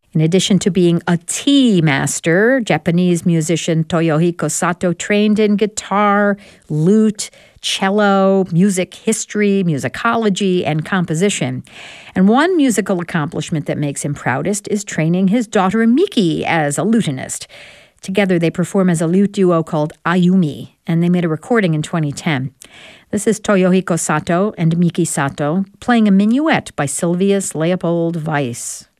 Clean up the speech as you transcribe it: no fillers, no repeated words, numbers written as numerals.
In addition to being a tea master, Japanese musician Toyohiko Sato trained in guitar, lute, cello, music history, musicology, and composition. And one musical accomplishment that makes him proudest is training his daughter Miki as a lutenist. Together, they perform as a lute duo called Ayumi, and they made a recording in 2010. This is Toyohiko Sato and Miki Sato playing a minuet by Sylvius Leopold Weiss.